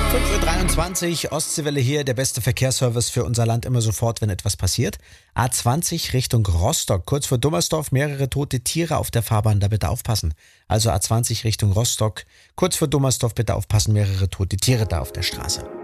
5:23 Uhr, Ostseewelle hier, der beste Verkehrsservice für unser Land immer sofort, wenn etwas passiert. A20 Richtung Rostock, kurz vor Dummersdorf, mehrere tote Tiere auf der Fahrbahn, da bitte aufpassen. Also A20 Richtung Rostock, kurz vor Dummersdorf bitte aufpassen, mehrere tote Tiere da auf der Straße.